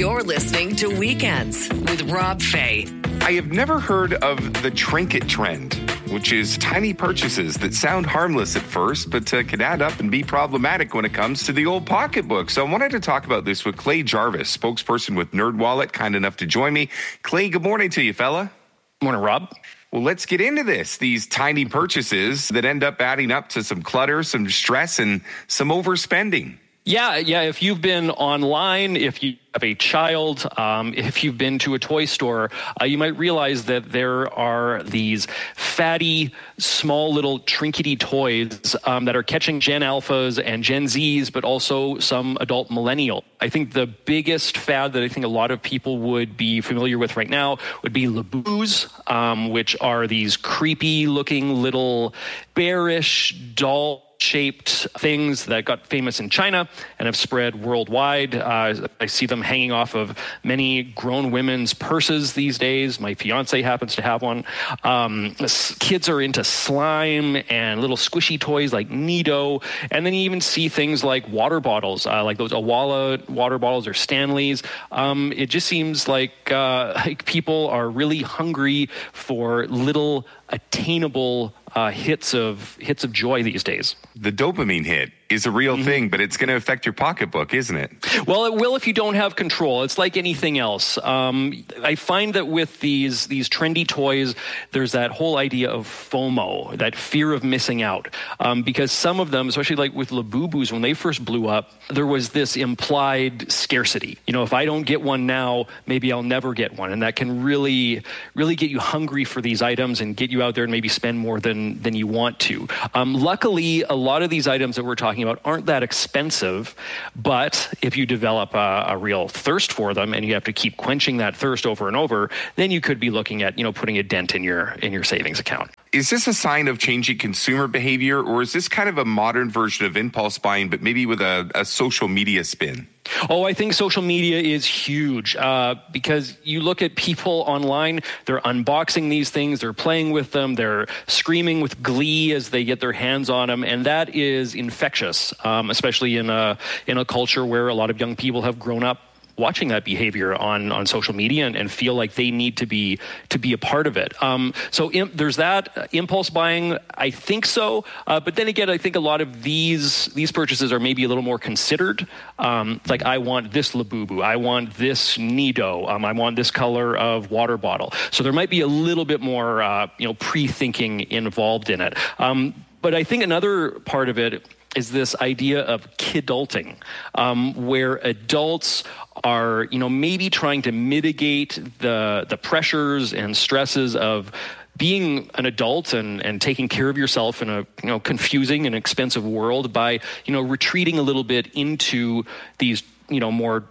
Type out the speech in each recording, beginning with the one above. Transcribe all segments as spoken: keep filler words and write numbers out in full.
You're listening to Weekends with Rob Fay. I have never heard of the trinket trend, which is tiny purchases that sound harmless at first, but uh, can add up and be problematic when it comes to the old pocketbook. So I wanted to talk about this with Clay Jarvis, spokesperson with NerdWallet, kind enough to join me. Clay, good morning to you, fella. Morning, Rob. Well, let's get into this. These tiny purchases that end up adding up to some clutter, some stress, and some overspending. Yeah, yeah. If you've been online, if you have a child, um, if you've been to a toy store, uh, you might realize that there are these fatty, small little trinkety toys um, that are catching Gen Alphas and Gen Zs, but also some adult millennial. I think the biggest fad that I think a lot of people would be familiar with right now would be Laboos, um, which are these creepy-looking little bearish doll shaped things that got famous in China and have spread worldwide. Uh, I see them hanging off of many grown women's purses these days. My fiance happens to have one. Um, kids are into slime and little squishy toys like Nido. And then you even see things like water bottles, uh, like those Awala water bottles or Stanleys. Um, it just seems like, uh, like people are really hungry for little attainable Uh, hits of hits of joy these days. The dopamine hit is a real mm-hmm. thing, but it's going to affect your pocketbook, isn't it? Well, it will if you don't have control. It's like anything else. Um, I find that with these these trendy toys, there's that whole idea of FOMO, that fear of missing out. Um, because some of them, especially like with Labubu's, when they first blew up, there was this implied scarcity. You know, if I don't get one now, maybe I'll never get one. And that can really, really get you hungry for these items and get you out there and maybe spend more than than you want to. Um, luckily, a lot of these items that we're talking about aren't that expensive, but if you develop a, a real thirst for them and you have to keep quenching that thirst over and over, then you could be looking at, you know, putting a dent in your in your savings account. Is this a sign of changing consumer behavior, or is this kind of a modern version of impulse buying, but maybe with a, a social media spin? Oh, I think social media is huge uh, because you look at people online, they're unboxing these things, they're playing with them, they're screaming with glee as they get their hands on them, and that is infectious, um, especially in a, in a culture where a lot of young people have grown up watching that behavior on, on social media and, and feel like they need to be to be a part of it. Um, so im- there's that uh, impulse buying. I think so, uh, but then again, I think a lot of these these purchases are maybe a little more considered. Um, like I want this Labubu, I want this Nido, um, I want this color of water bottle. So there might be a little bit more uh, you know pre-thinking involved in it. Um, but I think another part of it is this idea of kidulting, um, where adults are, you know, maybe trying to mitigate the the pressures and stresses of being an adult and, and taking care of yourself in a, you know, confusing and expensive world by, you know, retreating a little bit into these, you know, more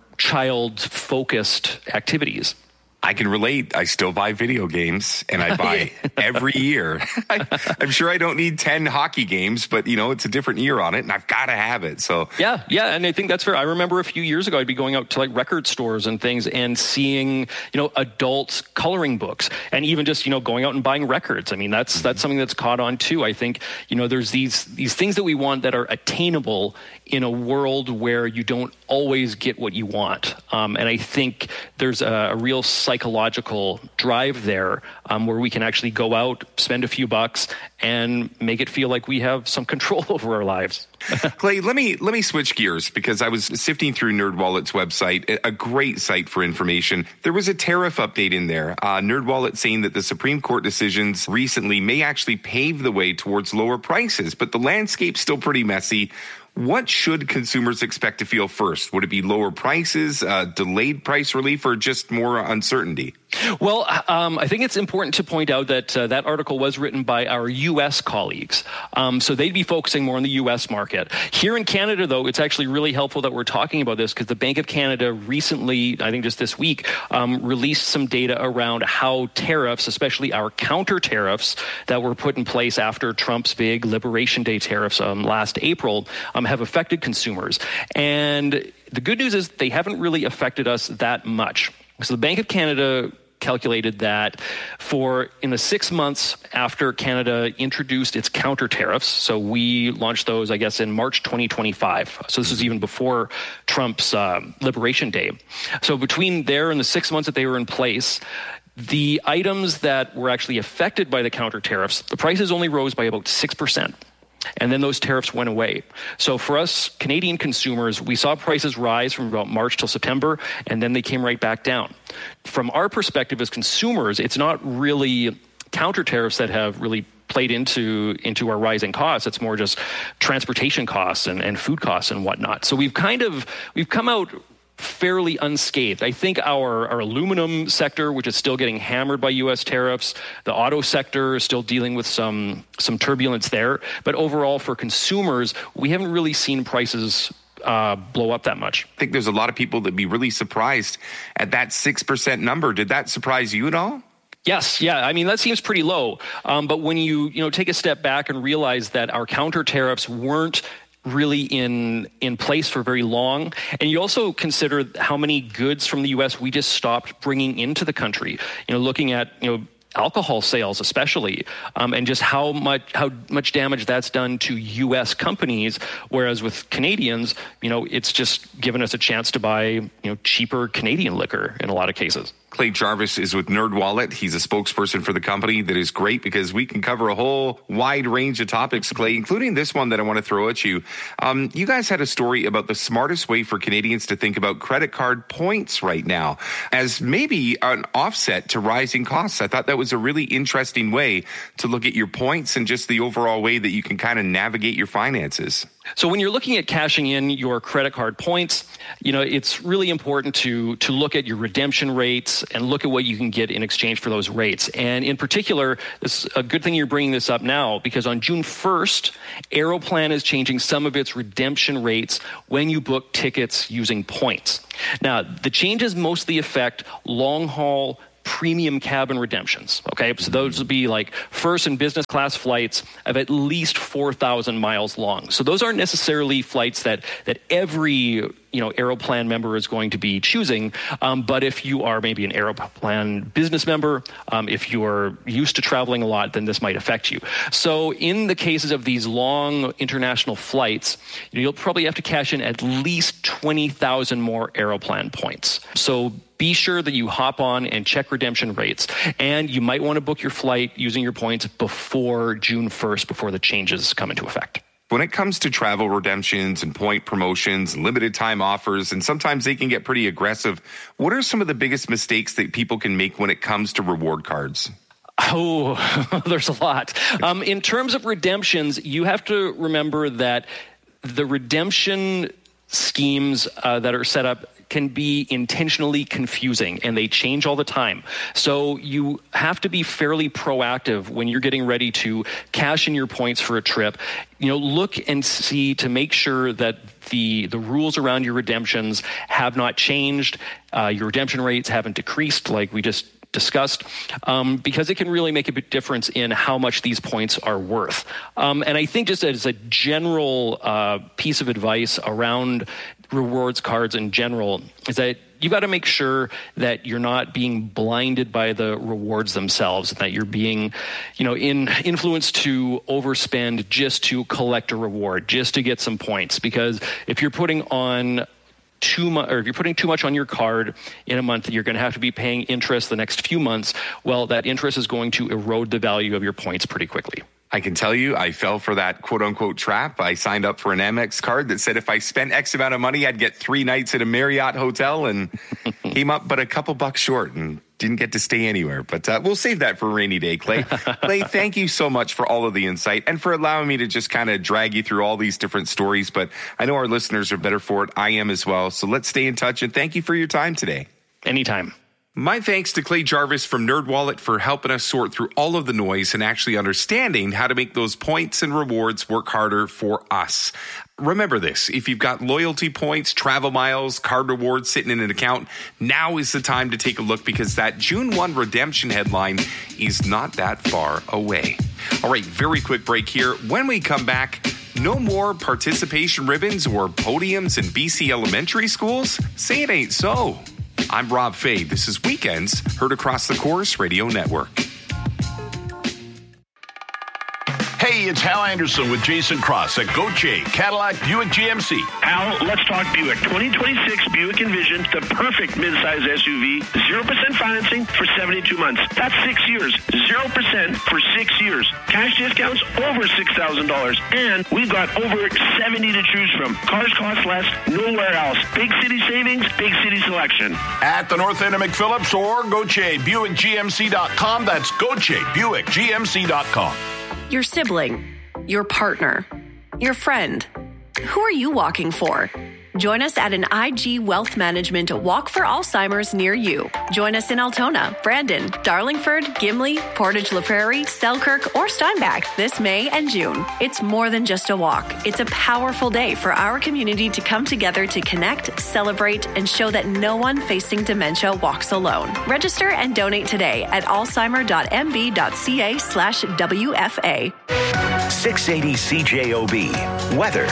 child-focused activities. I can relate. I still buy video games, and I buy every year. I, I'm sure I don't need ten hockey games, but, you know, it's a different year on it, and I've got to have it. So Yeah, yeah, and I think that's fair. I remember a few years ago, I'd be going out to, like, record stores and things and seeing, you know, adult coloring books, and even just, you know, going out and buying records. I mean, that's mm-hmm. that's something that's caught on, too. I think, you know, there's these these things that we want that are attainable in a world where you don't always get what you want. Um, and I think there's a, a real psychological drive there um, where we can actually go out, spend a few bucks, and make it feel like we have some control over our lives. Clay, let me let me switch gears because I was sifting through NerdWallet's website, a great site for information. There was a tariff update in there. Uh, NerdWallet saying that the Supreme Court decisions recently may actually pave the way towards lower prices, but the landscape's still pretty messy. What should consumers expect to feel first? Would it be lower prices, uh, delayed price relief, or just more uncertainty? Well, um, I think it's important to point out that uh, that article was written by our U S colleagues. Um, so they'd be focusing more on the U S market. Here in Canada, though, it's actually really helpful that we're talking about this because the Bank of Canada recently, I think just this week, um, released some data around how tariffs, especially our counter tariffs that were put in place after Trump's big Liberation Day tariffs um, last April, um, have affected consumers. And the good news is they haven't really affected us that much. So the Bank of Canada calculated that for in the six months after Canada introduced its counter tariffs, so we launched those, I guess, in March twenty twenty-five. So this is even before Trump's uh, Liberation Day. So between there and the six months that they were in place, the items that were actually affected by the counter tariffs, the prices only rose by about six percent. And then those tariffs went away. So for us Canadian consumers, we saw prices rise from about March till September, and then they came right back down. From our perspective as consumers, it's not really counter tariffs that have really played into into our rising costs. It's more just transportation costs and, and food costs and whatnot. So we've kind of, we've come out fairly unscathed. I think our, our aluminum sector, which is still getting hammered by U S tariffs, the auto sector is still dealing with some some turbulence there. But overall, for consumers, we haven't really seen prices uh, blow up that much. I think there's a lot of people that'd be really surprised at that six percent number. Did that surprise you at all? Yes, yeah. I mean, that seems pretty low. Um, but when you you know take a step back and realize that our counter tariffs weren't really in in place for very long. And you also consider how many goods from the U S we just stopped bringing into the country. You know, looking at, you know, alcohol sales especially, um, and just how much how much damage that's done to U S companies, whereas with Canadians, you know, it's just given us a chance to buy, you know, cheaper Canadian liquor in a lot of cases. Clay Jarvis is with NerdWallet. He's a spokesperson for the company. That is great because we can cover a whole wide range of topics, Clay, including this one that I want to throw at you. Um, you guys had a story about the smartest way for Canadians to think about credit card points right now as maybe an offset to rising costs. I thought that was a really interesting way to look at your points and just the overall way that you can kind of navigate your finances. So when you're looking at cashing in your credit card points, you know, it's really important to to look at your redemption rates and look at what you can get in exchange for those rates. And in particular, this is a good thing you're bringing this up now, because on June first, Aeroplan is changing some of its redemption rates when you book tickets using points. Now, the changes mostly affect long-haul premium cabin redemptions, okay? So those would be like first and business class flights of at least four thousand miles long. So those aren't necessarily flights that that every, you know, Aeroplan member is going to be choosing. Um, but if you are maybe an Aeroplan business member, um, if you're used to traveling a lot, then this might affect you. So in the cases of these long international flights, you know, you'll probably have to cash in at least twenty thousand more Aeroplan points. So be sure that you hop on and check redemption rates. And you might want to book your flight using your points before June first, before the changes come into effect. When it comes to travel redemptions and point promotions, limited time offers, and sometimes they can get pretty aggressive, what are some of the biggest mistakes that people can make when it comes to reward cards? Oh, there's a lot. Um, in terms of redemptions, you have to remember that the redemption schemes uh, that are set up can be intentionally confusing, and they change all the time. So you have to be fairly proactive when you're getting ready to cash in your points for a trip. You know, look and see to make sure that the the rules around your redemptions have not changed. Uh, your redemption rates haven't decreased, like we just discussed, um, because it can really make a big difference in how much these points are worth. Um, and I think just as a general uh, piece of advice around rewards cards in general is that you got to make sure that you're not being blinded by the rewards themselves, that you're being, you know, in influenced to overspend just to collect a reward, just to get some points. Because if you're putting on too much, or if you're putting too much on your card in a month, you're going to have to be paying interest the next few months. Well, that interest is going to erode the value of your points pretty quickly. I can tell you, I fell for that quote-unquote trap. I signed up for an Amex card that said if I spent X amount of money, I'd get three nights at a Marriott hotel, and came up but a couple bucks short and didn't get to stay anywhere. But uh, we'll save that for a rainy day, Clay. Clay, thank you so much for all of the insight and for allowing me to just kind of drag you through all these different stories. But I know our listeners are better for it. I am as well. So let's stay in touch, and thank you for your time today. Anytime. My thanks to Clay Jarvis from NerdWallet for helping us sort through all of the noise and actually understanding how to make those points and rewards work harder for us. Remember this, if you've got loyalty points, travel miles, card rewards sitting in an account, now is the time to take a look because that June first redemption headline is not that far away. All right, very quick break here. When we come back, no more participation ribbons or podiums in B C elementary schools? Say it ain't so. I'm Rob Fay. This is Weekends, heard across the Chorus Radio Network. Hey, it's Hal Anderson with Jason Cross at Gauthier Cadillac Buick G M C. Al, let's talk Buick. twenty twenty-six Buick Envision, the perfect midsize S U V. zero percent financing for seventy-two months. That's six years. zero percent for six years. Cash discounts over six thousand dollars. And we've got over seventy to choose from. Cars cost less nowhere else. Big city savings, big city selection. At the north end of McPhillips or Gauthier Buick G M C dot com. That's Gauthier Buick G M C dot com. Your sibling, your partner, your friend. Who are you walking for? Join us at an I G Wealth Management Walk for Alzheimer's near you. Join us in Altona, Brandon, Darlingford, Gimli, Portage La Prairie, Selkirk, or Steinbach this May and June. It's more than just a walk. It's a powerful day for our community to come together to connect, celebrate, and show that no one facing dementia walks alone. Register and donate today at alzheimer.mb.ca slash WFA. six eighty C J O B. Weather.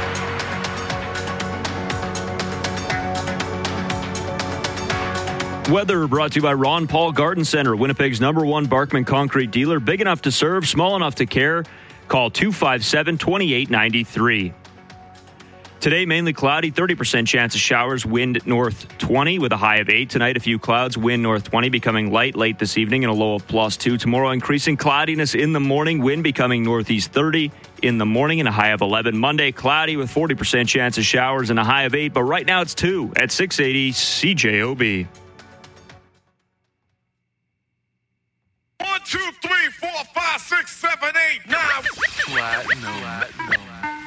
Weather brought to you by Ron Paul Garden Center, Winnipeg's number one Barkman concrete dealer. Big enough to serve, small enough to care. Call two five seven, two eight nine three. Today, mainly cloudy, thirty percent chance of showers, wind north twenty with a high of eight. Tonight, a few clouds, wind north twenty, becoming light late this evening and a low of plus two. Tomorrow, increasing cloudiness in the morning, wind becoming northeast thirty in the morning and a high of eleven. Monday, cloudy with forty percent chance of showers and a high of eight. But right now, it's two at six eighty C J O B. One, two, three, four, five, six, seven, eight, nine. Platinum.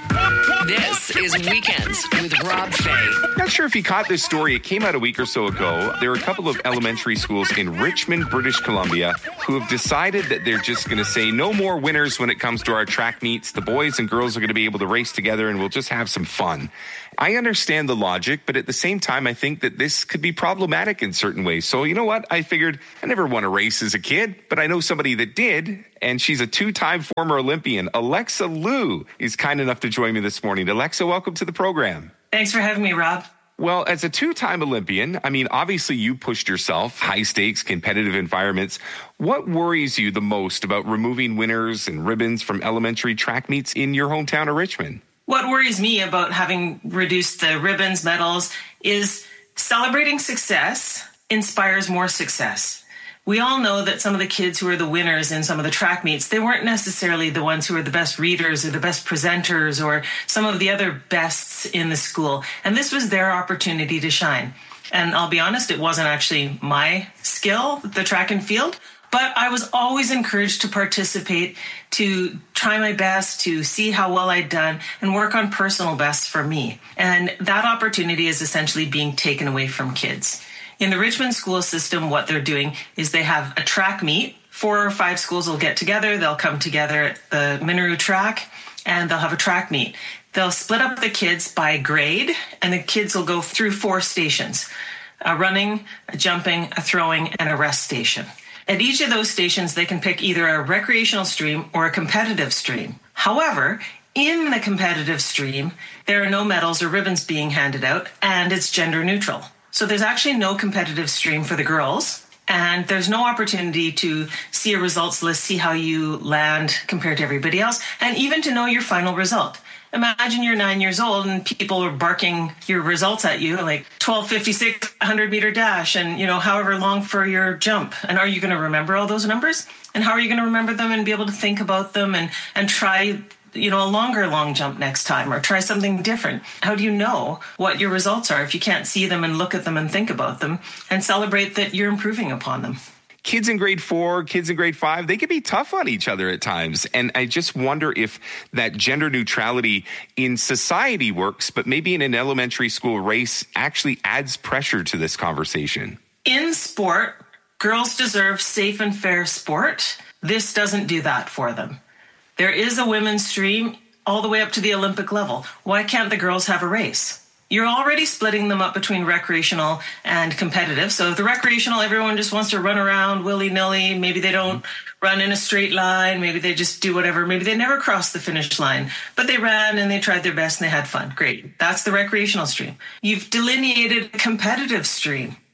This is Weekends with Rob Fay. Not sure if you caught this story. It came out a week or so ago. There are a couple of elementary schools in Richmond, British Columbia, who have decided that they're just going to say no more winners when it comes to our track meets. The boys and girls are going to be able to race together and we'll just have some fun. I understand the logic, but at the same time, I think that this could be problematic in certain ways. So you know what? I figured I never won a race as a kid, but I know somebody that did, and she's a two-time former Olympian. Alexa Liu is kind enough to join me this morning. Alexa, welcome to the program. Thanks for having me, Rob. Well, as a two-time Olympian, I mean, obviously you pushed yourself, high-stakes, competitive environments. What worries you the most about removing winners and ribbons from elementary track meets in your hometown of Richmond? What worries me about having reduced the ribbons, medals, is celebrating success inspires more success. We all know that some of the kids who are the winners in some of the track meets, they weren't necessarily the ones who are the best readers or the best presenters or some of the other bests in the school. And this was their opportunity to shine. And I'll be honest, it wasn't actually my skill, the track and field, but I was always encouraged to participate, to try my best, to see how well I'd done, and work on personal bests for me. And that opportunity is essentially being taken away from kids. In the Richmond school system, what they're doing is they have a track meet. Four or five schools will get together. They'll come together at the Minaroo track, and they'll have a track meet. They'll split up the kids by grade, and the kids will go through four stations: a running, a jumping, a throwing, and a rest station. At each of those stations, they can pick either a recreational stream or a competitive stream. However, in the competitive stream, there are no medals or ribbons being handed out, and it's gender neutral. So there's actually no competitive stream for the girls, and there's no opportunity to see a results list, see how you land compared to everybody else, and even to know your final result. Imagine you're nine years old and people are barking your results at you, like twelve fifty-six, one hundred meter dash, and, you know, however long for your jump. And are you going to remember all those numbers? And how are you going to remember them and be able to think about them and, and try, you know, a longer long jump next time or try something different? How do you know what your results are if you can't see them and look at them and think about them and celebrate that you're improving upon them? Kids in grade four, kids in grade five, they can be tough on each other at times. And I just wonder if that gender neutrality in society works, but maybe in an elementary school race actually adds pressure to this conversation. In sport, girls deserve safe and fair sport. This doesn't do that for them. There is a women's stream all the way up to the Olympic level. Why can't the girls have a race? You're already splitting them up between recreational and competitive. So if the recreational, everyone just wants to run around willy-nilly. Maybe they don't run in a straight line. Maybe they just do whatever. Maybe they never crossed the finish line, but they ran and they tried their best and they had fun. Great. That's the recreational stream. You've delineated a competitive stream.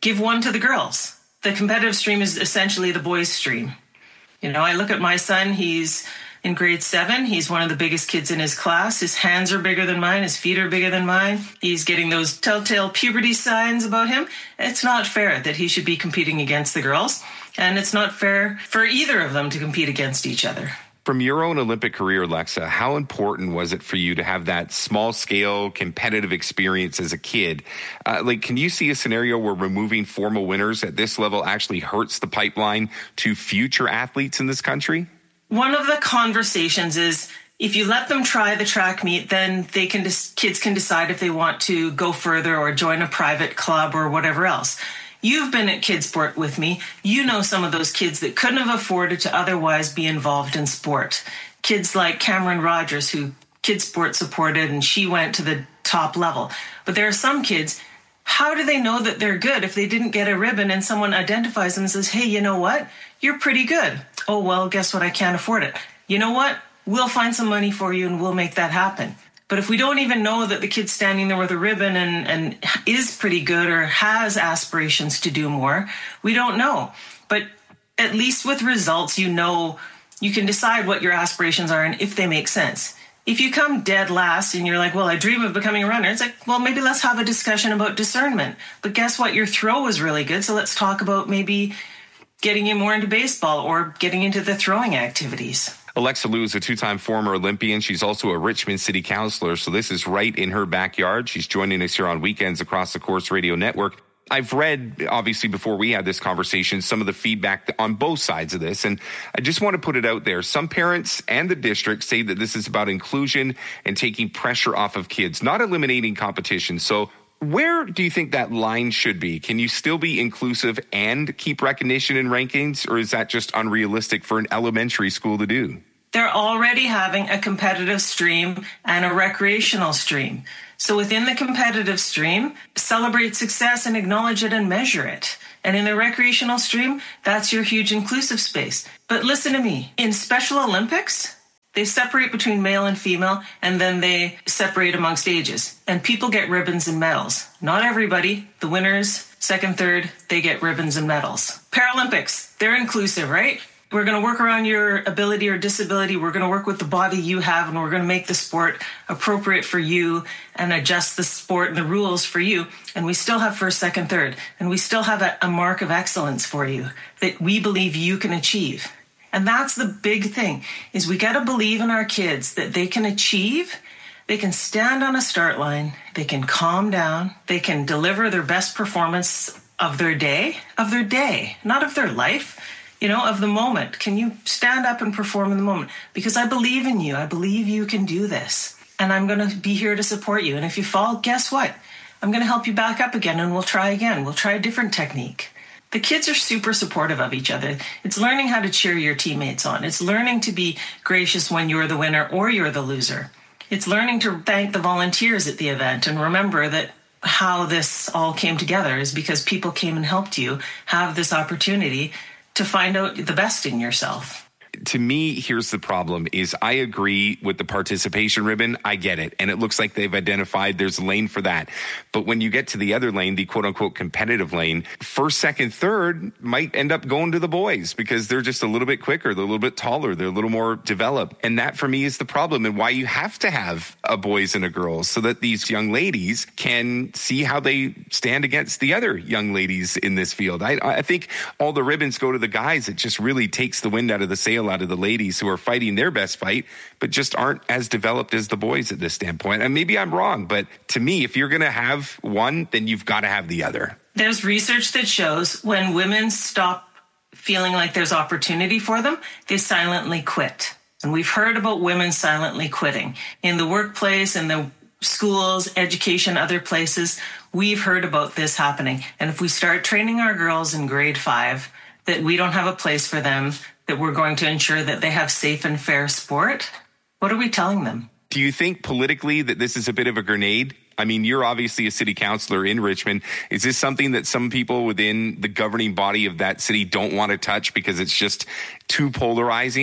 give one to the girls. The competitive stream is essentially the boys' stream. You know, I look at my son, he's in grade seven. He's one of the biggest kids in his class. His hands are bigger than mine. His feet are bigger than mine. He's getting those telltale puberty signs about him. It's not fair that he should be competing against the girls. And it's not fair for either of them to compete against each other. From your own Olympic career, Alexa, how important was it for you to have that small-scale competitive experience as a kid? Uh, like, can you see a scenario where removing formal winners at this level actually hurts the pipeline to future athletes in this country? One of the conversations is if you let them try the track meet, then they can kids can decide if they want to go further or join a private club or whatever else. You've been at Kids Sport with me. You know some of those kids that couldn't have afforded to otherwise be involved in sport. Kids like Cameron Rogers, who Kids Sport supported, and she went to the top level. But there are some kids, how do they know that they're good if they didn't get a ribbon and someone identifies them and says, hey, you know what? You're pretty good. Oh, well, guess what? I can't afford it. You know what? We'll find some money for you and we'll make that happen. But if we don't even know that the kid standing there with a ribbon and, and is pretty good or has aspirations to do more, we don't know. But at least with results, you know, you can decide what your aspirations are and if they make sense. If you come dead last and you're like, well, I dream of becoming a runner, it's like, well, maybe let's have a discussion about discernment. But guess what? Your throw was really good. So let's talk about maybe getting you more into baseball or getting into the throwing activities. Alexa Liu is a two-time former Olympian. She's also a Richmond City Councillor, so this is right in her backyard. She's joining us here on Weekends across the Corus Radio Network. I've read, obviously, before we had this conversation, some of the feedback on both sides of this, and I just want to put it out there. Some parents and the district say that this is about inclusion and taking pressure off of kids, not eliminating competition. So where do you think that line should be? Can you still be inclusive and keep recognition in rankings, or is that just unrealistic for an elementary school to do? They're already having a competitive stream and a recreational stream. So within the competitive stream, celebrate success and acknowledge it and measure it. And in the recreational stream, that's your huge inclusive space. But listen to me, in Special Olympics, they separate between male and female, and then they separate amongst ages. And people get ribbons and medals. Not everybody. The winners, second, third, they get ribbons and medals. Paralympics, they're inclusive, right? We're going to work around your ability or disability. We're going to work with the body you have, and we're going to make the sport appropriate for you and adjust the sport and the rules for you. And we still have first, second, third. And we still have a, a mark of excellence for you that we believe you can achieve. And that's the big thing, is we got to believe in our kids that they can achieve. They can stand on a start line. They can calm down. They can deliver their best performance of their day, of their day, not of their life. You know, of the moment. Can you stand up and perform in the moment? Because I believe in you. I believe you can do this. And I'm going to be here to support you. And if you fall, guess what? I'm going to help you back up again, and we'll try again. We'll try a different technique. The kids are super supportive of each other. It's learning how to cheer your teammates on. It's learning to be gracious when you're the winner or you're the loser. It's learning to thank the volunteers at the event and remember that how this all came together is because people came and helped you have this opportunity to find out the best in yourself. To me, here's the problem is I agree with the participation ribbon. I get it. And it looks like they've identified there's a lane for that. But when you get to the other lane, the quote unquote competitive lane, first, second, third might end up going to the boys because they're just a little bit quicker. They're a little bit taller. They're a little more developed. And that for me is the problem and why you have to have a boys and a girls so that these young ladies can see how they stand against the other young ladies in this field. I, I think all the ribbons go to the guys. It just really takes the wind out of the sail out of the ladies who are fighting their best fight, but just aren't as developed as the boys at this standpoint. And maybe I'm wrong, but to me, if you're going to have one, then you've got to have the other. There's research that shows when women stop feeling like there's opportunity for them, they silently quit. And we've heard about women silently quitting in the workplace, in the schools, education, other places. We've heard about this happening. And if we start training our girls in grade five that we don't have a place for them, that we're going to ensure that they have safe and fair sport, what are we telling them? Do you think politically that this is a bit of a grenade? I mean, you're obviously a city councillor in Richmond. Is this something that some people within the governing body of that city don't want to touch because it's just too polarizing?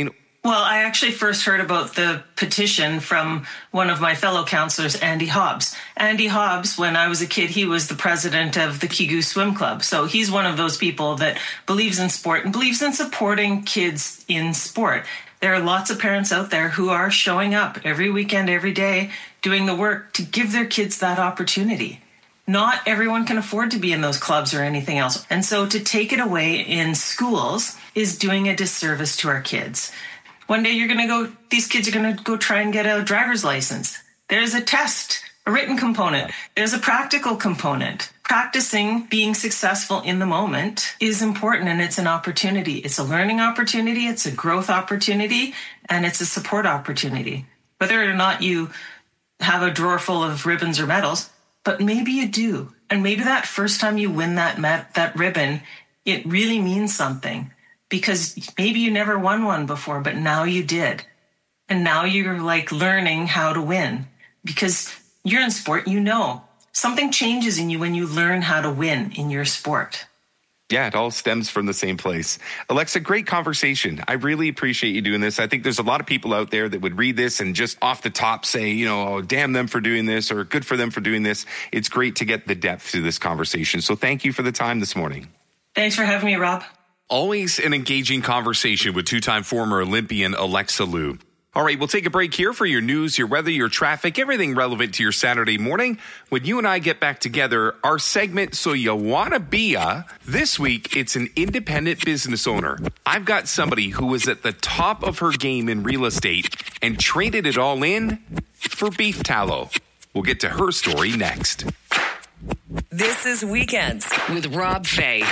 Well, I actually first heard about the petition from one of my fellow counselors, Andy Hobbs. Andy Hobbs, when I was a kid, he was the president of the Kigu Swim Club. So he's one of those people that believes in sport and believes in supporting kids in sport. There are lots of parents out there who are showing up every weekend, every day, doing the work to give their kids that opportunity. Not everyone can afford to be in those clubs or anything else. And so to take it away in schools is doing a disservice to our kids. One day you're going to go, these kids are going to go try and get a driver's license. There's a test, a written component. There's a practical component. Practicing being successful in the moment is important, and it's an opportunity. It's a learning opportunity, it's a growth opportunity, and it's a support opportunity. Whether or not you have a drawer full of ribbons or medals, but maybe you do. And maybe that first time you win that met, that ribbon, it really means something. Because maybe you never won one before, but now you did. And now you're like learning how to win. Because you're in sport, you know. Something changes in you when you learn how to win in your sport. Yeah, it all stems from the same place. Alexa, great conversation. I really appreciate you doing this. I think there's a lot of people out there that would read this and just off the top say, you know, oh, damn them for doing this or good for them for doing this. It's great to get the depth to this conversation. So thank you for the time this morning. Thanks for having me, Rob. Always an engaging conversation with two-time former Olympian Alexa Liu. All right, we'll take a break here for your news, your weather, your traffic, everything relevant to your Saturday morning. When you and I get back together, our segment, So You Wanna Be A, this week, it's an independent business owner. I've got somebody who was at the top of her game in real estate and traded it all in for beef tallow. We'll get to her story next. This is Weekends with Rob Fay.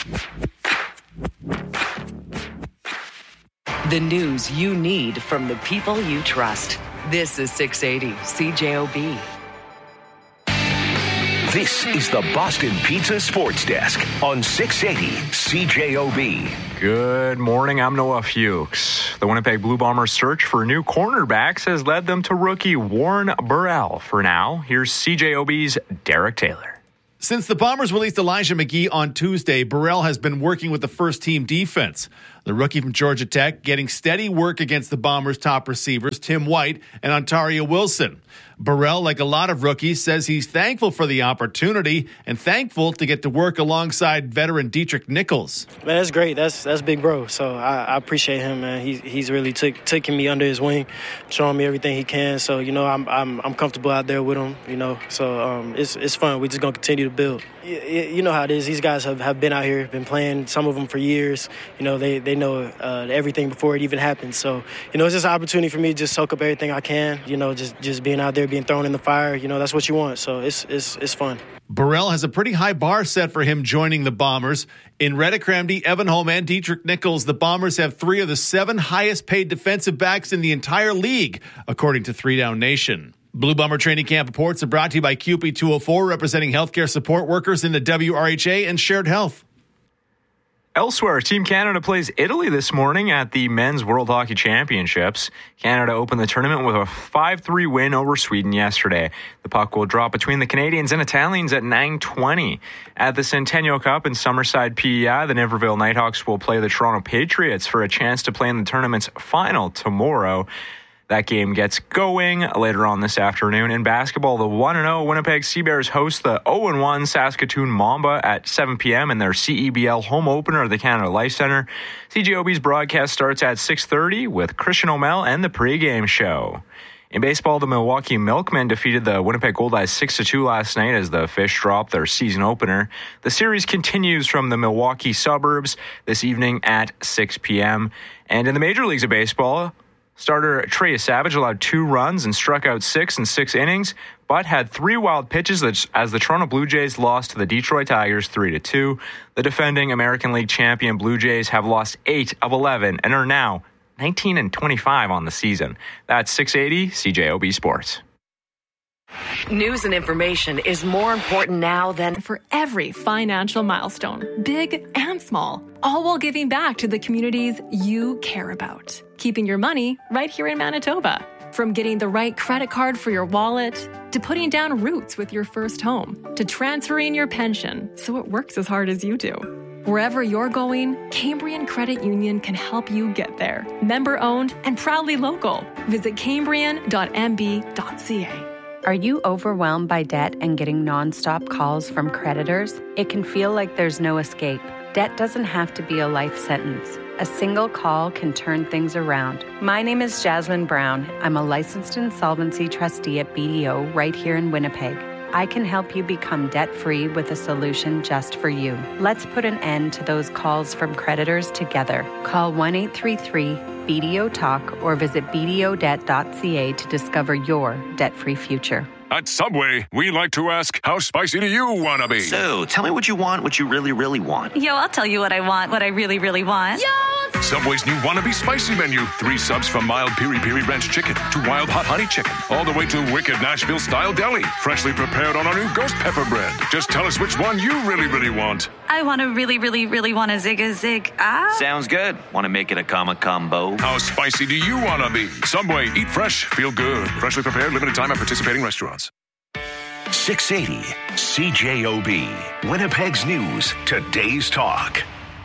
The news you need from the people you trust. This is six eighty C J O B. This is the Boston Pizza Sports Desk on six eighty C J O B. Good morning, I'm Noah Fuchs. The Winnipeg Blue Bombers' search for new cornerbacks has led them to rookie Warren Burrell. For now, here's C J O B's Derek Taylor. Since the Bombers released Elijah McGee on Tuesday, Burrell has been working with the first-team defense. The rookie from Georgia Tech getting steady work against the Bombers' top receivers, Tim White and Ontario Wilson. Burrell, like a lot of rookies, says he's thankful for the opportunity and thankful to get to work alongside veteran Dietrich Nichols. Man, that's great. That's that's big bro. So I, I appreciate him, man. He's he's really took taking me under his wing, showing me everything he can. So you know, I'm I'm I'm comfortable out there with him. You know, so um, it's it's fun. We're just gonna continue to build. You, you know how it is. These guys have, have been out here, been playing. Some of them for years. You know, they they know uh, everything before it even happens. So you know, it's just an opportunity for me to just soak up everything I can. You know, just just being out there, being thrown in the fire. You know, that's what you want. So it's it's it's fun. Burrell has a pretty high bar set for him joining the Bombers. In Reddick Ramsey, Evan Holm, and Dietrich Nichols, the Bombers have three of the seven highest paid defensive backs in the entire league, according to Three Down Nation. Blue Bomber Training Camp reports are brought to you by Q P two oh four, representing healthcare support workers in the W R H A and Shared Health. Elsewhere, Team Canada plays Italy this morning at the Men's World Hockey Championships. Canada opened the tournament with a five three win over Sweden yesterday. The puck will drop between the Canadians and Italians at nine twenty. At the Centennial Cup in Summerside, P E I, the Niverville Nighthawks will play the Toronto Patriots for a chance to play in the tournament's final tomorrow. That game gets going later on this afternoon. In basketball, the one and oh Winnipeg Sea Bears host the oh and one Saskatoon Mamba at seven p.m. in their C E B L home opener at the Canada Life Centre. C J O B's broadcast starts at six thirty with Christian O'Mell and the pregame show. In baseball, the Milwaukee Milkmen defeated the Winnipeg Goldeyes six to two last night as the Fish dropped their season opener. The series continues from the Milwaukee suburbs this evening at six p.m. And in the major leagues of baseball, starter Trey Savage allowed two runs and struck out six in six innings, but had three wild pitches as the Toronto Blue Jays lost to the Detroit Tigers three to two. The defending American League champion Blue Jays have lost eight of eleven and are now nineteen and twenty-five on the season. That's six eighty C J O B Sports. News and information is more important now than for every financial milestone, big and small, all while giving back to the communities you care about. Keeping your money right here in Manitoba. From getting the right credit card for your wallet, to putting down roots with your first home, to transferring your pension so it works as hard as you do. Wherever you're going, Cambrian Credit Union can help you get there. Member owned and proudly local. Visit cambrian dot m b dot c a. Are you overwhelmed by debt and getting nonstop calls from creditors? It can feel like there's no escape. Debt doesn't have to be a life sentence. A single call can turn things around. My name is Jasmine Brown. I'm a licensed insolvency trustee at B D O right here in Winnipeg. I can help you become debt-free with a solution just for you. Let's put an end to those calls from creditors together. Call one eight three three B D O talk or visit b d o debt dot c a to discover your debt-free future. At Subway, we like to ask, how spicy do you want to be? So, tell me what you want, what you really, really want. Yo, I'll tell you what I want, what I really, really want. Yo! Subway's new Wannabe Spicy Menu. Three subs from mild Piri Piri Ranch Chicken to wild hot honey chicken. All the way to wicked Nashville-style deli. Freshly prepared on our new ghost pepper bread. Just tell us which one you really, really want. I want to really, really, really want a zig a zig. Ah. Sounds good. Want to make it a comma combo? How spicy do you want to be? Subway, eat fresh, feel good. Freshly prepared, limited time at participating restaurants. six eighty C J O B, Winnipeg's News, Today's Talk.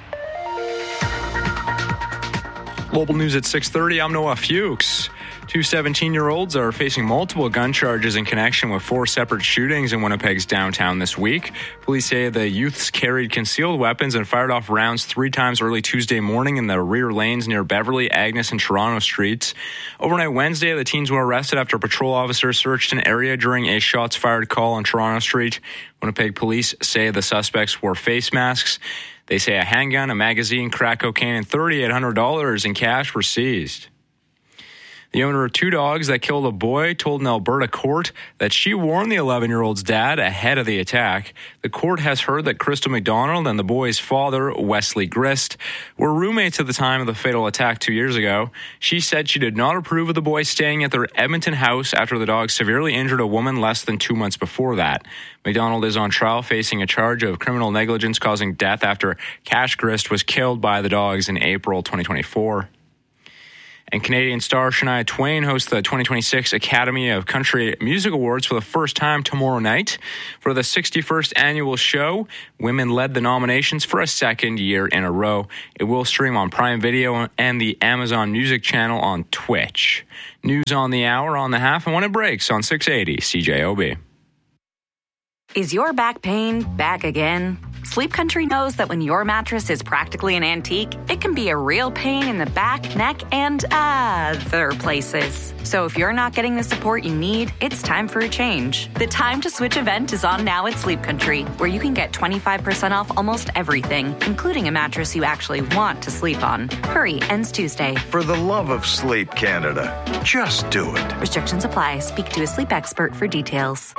Global news at six thirty. I'm Noah Fuchs. Two seventeen-year-olds are facing multiple gun charges in connection with four separate shootings in Winnipeg's downtown this week. Police say the youths carried concealed weapons and fired off rounds three times early Tuesday morning in the rear lanes near Beverly, Agnes, and Toronto streets. Overnight Wednesday, the teens were arrested after patrol officers searched an area during a shots-fired call on Toronto Street. Winnipeg police say the suspects wore face masks. They say a handgun, a magazine, crack cocaine, and three thousand eight hundred dollars in cash were seized. The owner of two dogs that killed a boy told an Alberta court that she warned the eleven-year-old's dad ahead of the attack. The court has heard that Crystal McDonald and the boy's father, Wesley Grist, were roommates at the time of the fatal attack two years ago. She said she did not approve of the boy staying at their Edmonton house after the dog severely injured a woman less than two months before that. McDonald is on trial facing a charge of criminal negligence causing death after Cash Grist was killed by the dogs in April twenty twenty-four. And Canadian star Shania Twain hosts the twenty twenty-six Academy of Country Music Awards for the first time tomorrow night. For the sixty-first annual show, women led the nominations for a second year in a row. It will stream on Prime Video and the Amazon Music channel on Twitch. News on the hour, on the half, and when it breaks on six eighty C J O B. Is your back pain back again? Sleep Country knows that when your mattress is practically an antique, it can be a real pain in the back, neck, and other places. So if you're not getting the support you need, it's time for a change. The Time to Switch event is on now at Sleep Country, where you can get twenty-five percent off almost everything, including a mattress you actually want to sleep on. Hurry, ends Tuesday. For the love of Sleep Canada, just do it. Restrictions apply. Speak to a sleep expert for details.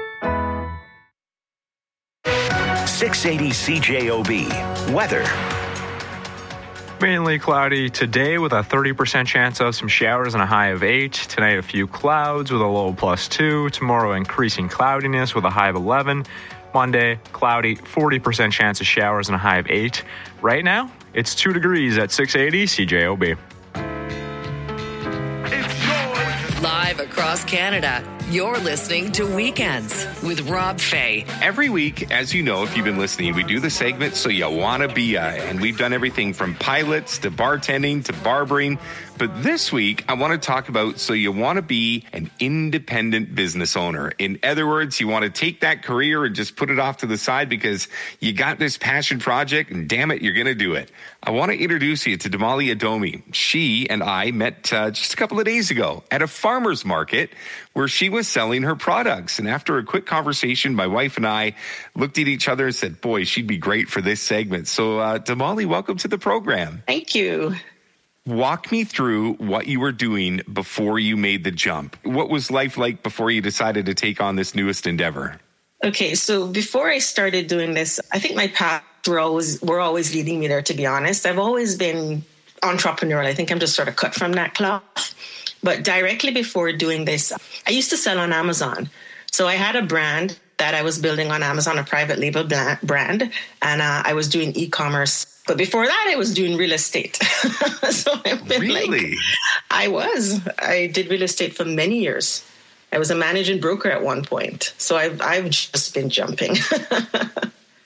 six eighty C J O B. Weather. Mainly cloudy today with a thirty percent chance of some showers and a high of eight. Tonight, a few clouds with a low plus two. Tomorrow, increasing cloudiness with a high of eleven. Monday, cloudy, forty percent chance of showers and a high of eight. Right now, it's two degrees at six eighty C J O B. Live across Canada, you're listening to Weekends with Rob Fay. Every week, as you know, if you've been listening, we do the segment So You Wanna Be A, and we've done everything from pilots to bartending to barbering. But this week, I want to talk about So You Want to Be an Independent Business Owner. In other words, you want to take that career and just put it off to the side because you got this passion project and damn it, you're going to do it. I want to introduce you to Damali Adomi. She and I met uh, just a couple of days ago at a farmer's market where she was selling her products. And after a quick conversation, my wife and I looked at each other and said, boy, she'd be great for this segment. So uh, Damali, welcome to the program. Thank you. Walk me through what you were doing before you made the jump. What was life like before you decided to take on this newest endeavor? Okay, so before I started doing this, I think my path were always were always leading me there, to be honest. I've always been entrepreneurial. I think I'm just sort of cut from that cloth. But directly before doing this, I used to sell on Amazon. So I had a brand that I was building on Amazon, a private label brand, and uh, I was doing e-commerce. But before that, I was doing real estate. so I've been really? Like, I was. I did real estate for many years. I was a managing broker at one point. So I've I've just been jumping.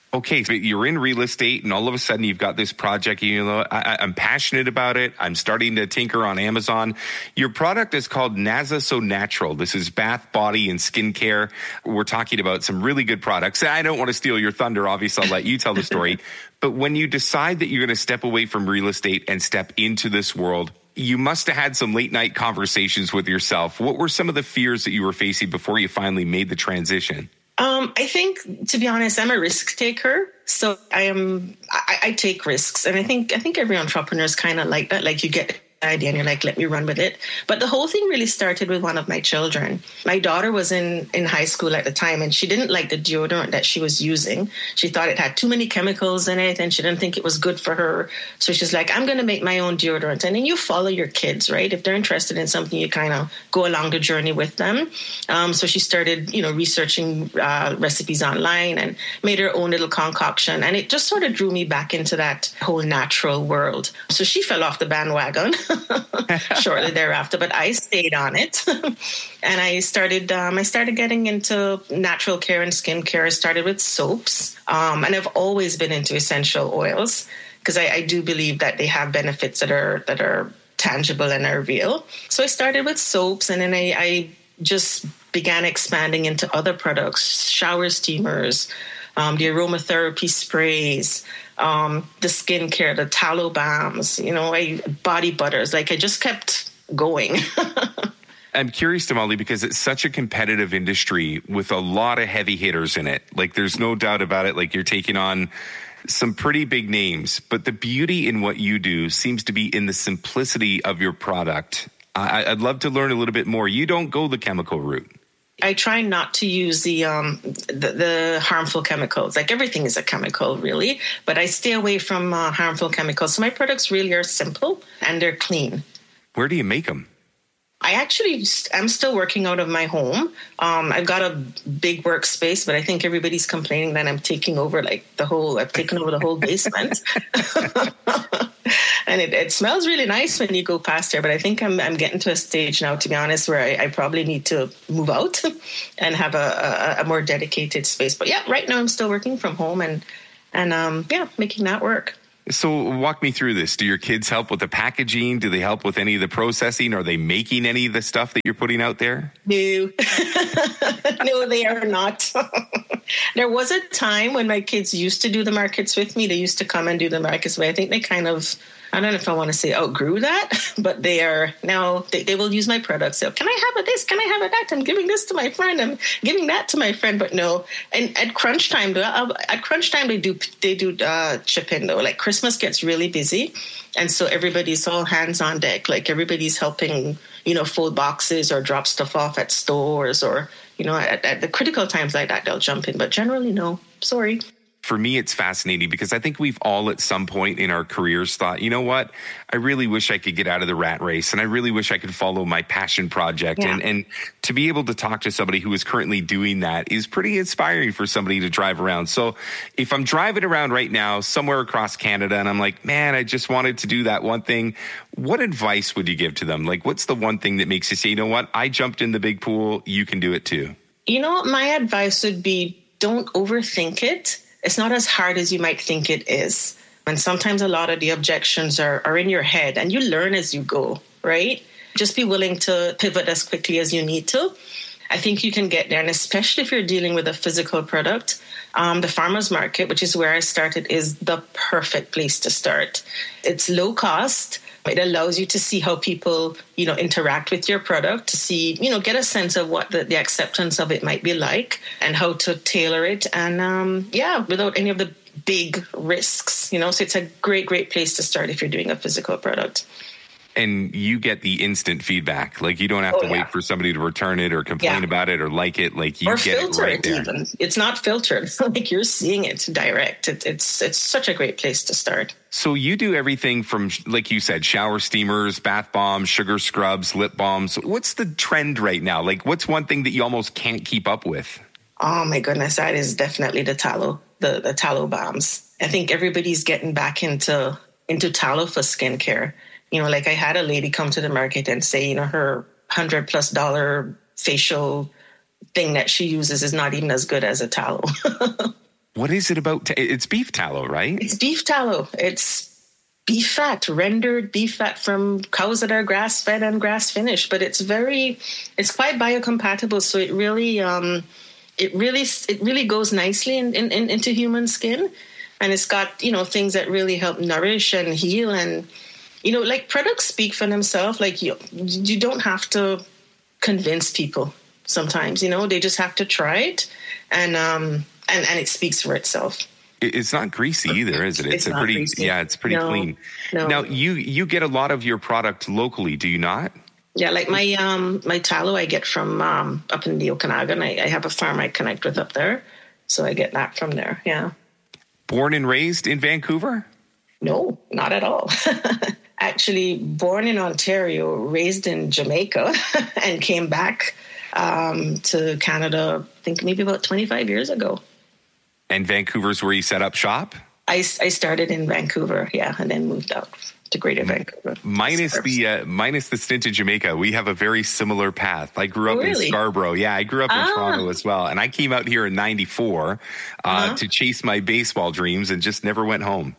Okay, so you're in real estate and all of a sudden you've got this project, you know, I, I'm passionate about it. I'm starting to tinker on Amazon. Your product is called Naza So Natural. This is bath, body, and skincare. We're talking about some really good products. I don't want to steal your thunder. Obviously, I'll let you tell the story. But when you decide that you're going to step away from real estate and step into this world, you must have had some late night conversations with yourself. What were some of the fears that you were facing before you finally made the transition? Um, I think, to be honest, I'm a risk taker. So I am, I, I take risks. And I think, I think every entrepreneur is kind of like that. Like you get an idea and you're like, let me run with it. But the whole thing really started with one of my children. My daughter was in, in high school at the time and she didn't like the deodorant that she was using. She thought it had too many chemicals in it and she didn't think it was good for her. So she's like, I'm going to make my own deodorant. And then you follow your kids, right? If they're interested in something, you kind of go along the journey with them. Um, so she started, you know, researching uh, recipes online and made her own little concoction. And it just sort of drew me back into that whole natural world. So she fell off the bandwagon shortly thereafter, but I stayed on it. And I started, um, I started getting into natural care and skincare. I started with soaps. Um, and I've always been into essential oils because I, I do believe that they have benefits that are, that are tangible and are real. So I started with soaps and then I, I just began expanding into other products, shower steamers, um, the aromatherapy sprays, um, the skincare, the tallow balms, you know, I, body butters. Like I just kept going. I'm curious, Damali, because it's such a competitive industry with a lot of heavy hitters in it. Like there's no doubt about it. Like you're taking on some pretty big names, but the beauty in what you do seems to be in the simplicity of your product. I, I'd love to learn a little bit more. You don't go the chemical route. I try not to use the, um, the the harmful chemicals. Like everything is a chemical, really, but I stay away from uh, harmful chemicals. So my products really are simple and they're clean. Where do you make them? I actually, I'm still working out of my home. Um, I've got a big workspace, but I think everybody's complaining that I'm taking over like the whole, I've taken over the whole basement. And it, it smells really nice when you go past there. But I think I'm, I'm getting to a stage now, to be honest, where I, I probably need to move out and have a, a, a more dedicated space. But yeah, right now I'm still working from home and, and um, yeah, making that work. So walk me through this. Do your kids help with the packaging? Do they help with any of the processing? Are they making any of the stuff that you're putting out there? No, no, they are not. There was a time when my kids used to do the markets with me. They used to come and do the markets, but I think they kind of, I don't know if I want to say outgrew that, but they are now, they, they will use my products. So, can I have a this? Can I have a that? I'm giving this to my friend. I'm giving that to my friend, but no. And at crunch time, at crunch time, they do, they do uh, chip in though. Like Christmas gets really busy. And so everybody's all hands on deck. Like everybody's helping, you know, fold boxes or drop stuff off at stores or, you know, at, at the critical times like that, they'll jump in. But generally, no. Sorry. For me, it's fascinating because I think we've all at some point in our careers thought, you know what, I really wish I could get out of the rat race and I really wish I could follow my passion project. Yeah. And, and to be able to talk to somebody who is currently doing that is pretty inspiring for somebody to drive around. So if I'm driving around right now somewhere across Canada and I'm like, man, I just wanted to do that one thing, what advice would you give to them? Like, what's the one thing that makes you say, you know what, I jumped in the big pool, you can do it too? You know, my advice would be don't overthink it. It's not as hard as you might think it is. And sometimes a lot of the objections are, are in your head and you learn as you go, right? Just be willing to pivot as quickly as you need to. I think you can get there. And especially if you're dealing with a physical product, um, the farmer's market, which is where I started, is the perfect place to start. It's low cost. It allows you to see how people, you know, interact with your product, to see, you know, get a sense of what the, the acceptance of it might be like and how to tailor it. And um, yeah, without any of the big risks, you know, so it's a great, great place to start if you're doing a physical product. And you get the instant feedback. Like you don't have oh, to yeah. wait for somebody to return it or complain yeah. about it or like it. Like you or get filter it right it there. Even. It's not filtered. Like you're seeing it direct. It, it's it's such a great place to start. So you do everything from, like you said, shower steamers, bath bombs, sugar scrubs, lip balms. What's the trend right now? Like what's one thing that you almost can't keep up with? Oh my goodness, that is definitely the tallow, the, the tallow bombs. I think everybody's getting back into into tallow for skincare. You know, like I had a lady come to the market and say, you know, her hundred plus dollar facial thing that she uses is not even as good as a tallow. What is it about? T- it's beef tallow, right? It's beef tallow. It's beef fat, rendered beef fat from cows that are grass-fed and grass-finished. But it's very, it's quite biocompatible. So it really, um, it really, it really goes nicely in, in, in, into human skin. And it's got, you know, things that really help nourish and heal. And, you know, like products speak for themselves. Like you, you don't have to convince people sometimes, you know, they just have to try it. And, um, and, and it speaks for itself. It's not greasy either, is it? It's, It's a not pretty, greasy. yeah, it's pretty No, clean. no. Now, you, you get a lot of your product locally, do you not? Yeah, like my um my tallow I get from um up in the Okanagan. I, I have a farm I connect with up there, so I get that from there. Yeah. Born and raised in Vancouver? No, not at all. Actually, born in Ontario, raised in Jamaica, and came back um, to Canada. I think maybe about twenty-five years ago. And Vancouver's where you set up shop? I, I started in Vancouver, yeah, and then moved out to Greater Vancouver. Minus Suburbs. the uh, minus the stint in Jamaica, we have a very similar path. I grew up Oh, really? in Scarborough. Yeah, I grew up in Ah. Toronto as well, and I came out here in ninety-four uh, Uh-huh. to chase my baseball dreams and just never went home.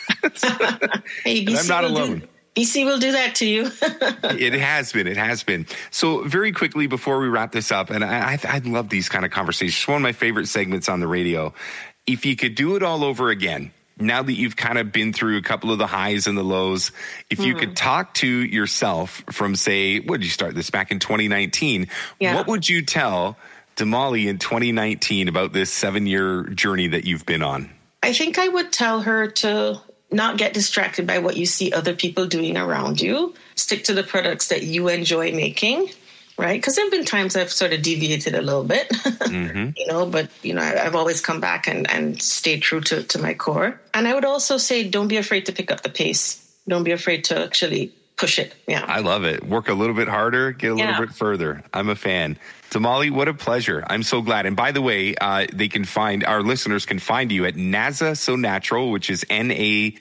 Hey, And I'm not will do- alone. B C will do that to you. It has been. It has been. So very quickly before we wrap this up, and I, I, I love these kind of conversations. It's one of my favorite segments on the radio. If you could do it all over again, now that you've kind of been through a couple of the highs and the lows, if you Mhm. could talk to yourself from, say, what did you start this back in twenty nineteen? Yeah. What would you tell Damali in twenty nineteen about this seven-year journey that you've been on? I think I would tell her to not get distracted by what you see other people doing around you. Stick to the products that you enjoy making, right? Because there have been times I've sort of deviated a little bit, Mm-hmm. you know, but, you know, I, I've always come back and, and stayed true to, to my core. And I would also say, don't be afraid to pick up the pace. Don't be afraid to actually push it. Yeah. I love it. Work a little bit harder, get a Yeah. little bit further. I'm a fan. Damali, what a pleasure. I'm so glad. And by the way, uh, they can find, our listeners can find you at Naza So Natural, which is N A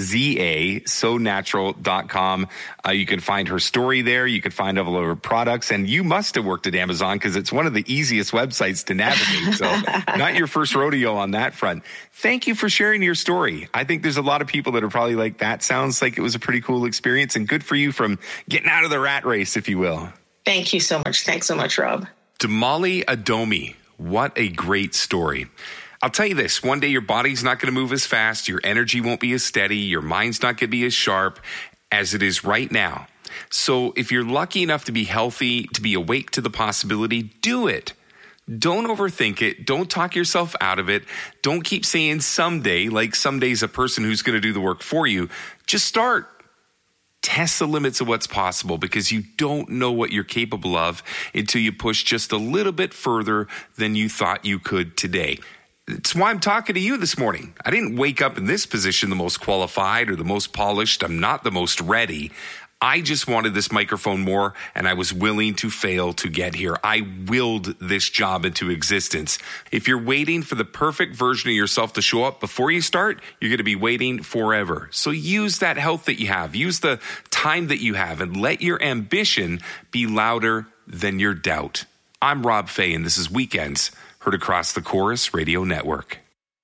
Z A, so natural dot com. Uh, you can find her story there. You can find all of her products. And you must have worked at Amazon because it's one of the easiest websites to navigate. So not your first rodeo on that front. Thank you for sharing your story. I think there's a lot of people that are probably like, that sounds like it was a pretty cool experience, and good for you from getting out of the rat race, if you will. Thank you so much. Thanks so much, Rob. Damali Adomi, what a great story. I'll tell you this, one day your body's not going to move as fast, your energy won't be as steady, your mind's not going to be as sharp as it is right now. So if you're lucky enough to be healthy, to be awake to the possibility, do it. Don't overthink it. Don't talk yourself out of it. Don't keep saying someday, like someday's a person who's going to do the work for you. Just start. Test the limits of what's possible, because you don't know what you're capable of until you push just a little bit further than you thought you could today. It's why I'm talking to you this morning. I didn't wake up in this position the most qualified or the most polished. I'm not the most ready. I just wanted this microphone more, and I was willing to fail to get here. I willed this job into existence. If you're waiting for the perfect version of yourself to show up before you start, you're going to be waiting forever. So use that health that you have. Use the time that you have, and let your ambition be louder than your doubt. I'm Rob Fay, and this is Weekends, heard across the Chorus Radio Network.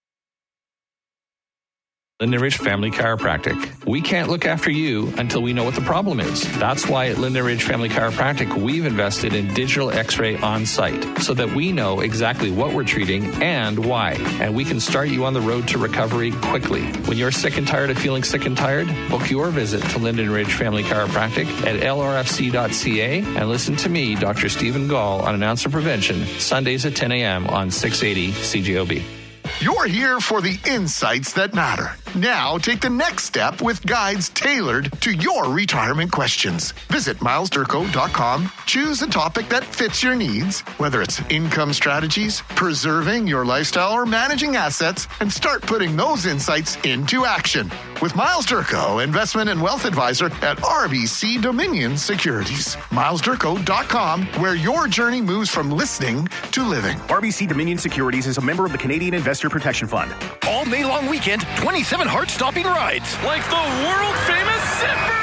Linden Ridge Family Chiropractic. We can't look after you until we know what the problem is. That's why at Linden Ridge Family Chiropractic, we've invested in digital x-ray on site so that we know exactly what we're treating and why. And we can start you on the road to recovery quickly. When you're sick and tired of feeling sick and tired, book your visit to Linden Ridge Family Chiropractic at L R F C dot C A and listen to me, Doctor Stephen Gall, on Announcer Prevention, Sundays at ten a.m. on six eighty C J O B. You're here for the insights that matter. Now take the next step with guides tailored to your retirement questions. Visit miles durko dot com. Choose a topic that fits your needs, whether it's income strategies, preserving your lifestyle, or managing assets, and start putting those insights into action. With Miles Durko, investment and wealth advisor at R B C Dominion Securities. miles durko dot com, where your journey moves from listening to living. R B C Dominion Securities is a member of the Canadian Investor Protection Fund. All May long weekend, twenty-seven heart-stopping rides. Like the world-famous Zipper! And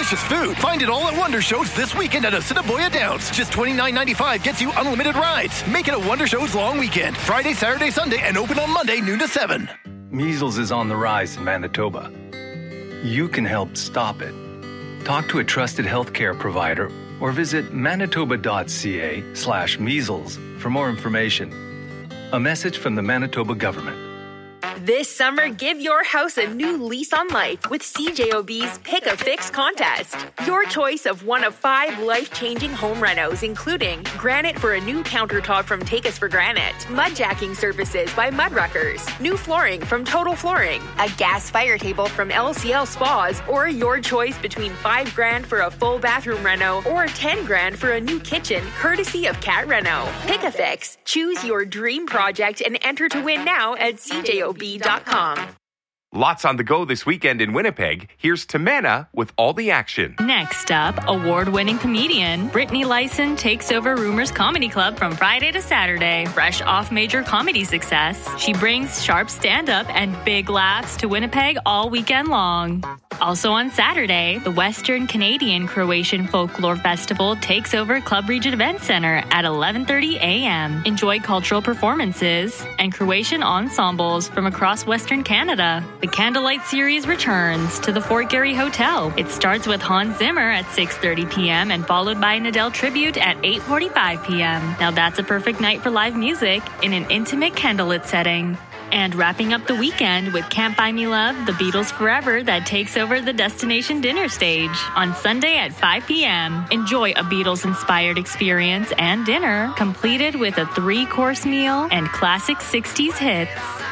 delicious food. Find it all at Wonder Shows this weekend at Assiniboia Downs. Just twenty-nine ninety-five gets you unlimited rides. Make it a Wonder Shows long weekend. Friday, Saturday, Sunday, and open on Monday, noon to seven. Measles is on the rise in Manitoba. You can help stop it. Talk to a trusted healthcare provider or visit manitoba.ca slash measles for more information. A message from the Manitoba government. This summer, give your house a new lease on life with C J O B's Pick a Fix contest. Your choice of one of five life-changing home renos, including granite for a new countertop from Take Us for Granite, mud jacking services by Mudruckers, new flooring from Total Flooring, a gas fire table from L C L Spas, or your choice between five grand for a full bathroom reno or ten grand for a new kitchen, courtesy of Cat Reno. Pick a Fix. Choose your dream project and enter to win now at C J O B dot com. Lots on the go this weekend in Winnipeg. Here's Tamana with all the action. Next up, award-winning comedian Brittany Lyson takes over Rumors Comedy Club from Friday to Saturday. Fresh off major comedy success, she brings sharp stand-up and big laughs to Winnipeg all weekend long. Also on Saturday, the Western Canadian Croatian Folklore Festival takes over Club Regent Event Center at eleven thirty a.m. Enjoy cultural performances and Croatian ensembles from across Western Canada. The Candlelight Series returns to the Fort Garry Hotel. It starts with Hans Zimmer at six thirty p.m. and followed by an Adele tribute at eight forty-five p.m. Now that's a perfect night for live music in an intimate candlelit setting. And wrapping up the weekend with Can't Buy Me Love, The Beatles Forever, that takes over the Destination Dinner stage on Sunday at five p.m. Enjoy a Beatles-inspired experience and dinner, completed with a three-course meal and classic sixties hits.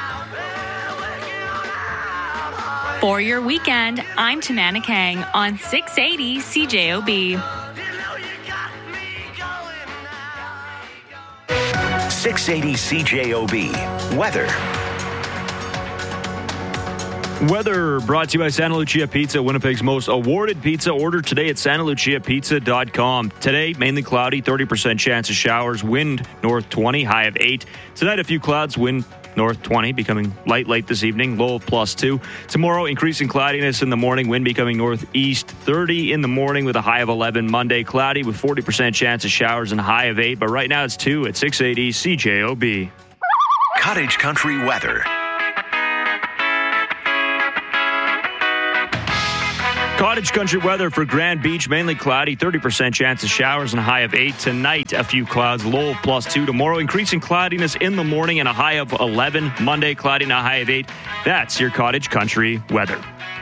For your weekend, I'm Tamana Kang on six eighty C J O B. six eighty C J O B. Weather. Weather brought to you by Santa Lucia Pizza, Winnipeg's most awarded pizza. Order today at santa lucia pizza dot com. Today, mainly cloudy, thirty percent chance of showers, wind north twenty, high of eight. Tonight, a few clouds, wind north twenty, becoming light late this evening, low of plus two. Tomorrow, increasing cloudiness in the morning, wind becoming northeast thirty in the morning with a high of eleven. Monday, cloudy with forty percent chance of showers and a high of eight. But right now, it's two at six eighty C J O B. Cottage Country weather. Cottage Country weather for Grand Beach, mainly cloudy, thirty percent chance of showers and a high of eight. Tonight, a few clouds, low of plus two. Tomorrow, increasing cloudiness in the morning and a high of eleven. Monday, cloudy and a high of eight. That's your Cottage Country weather.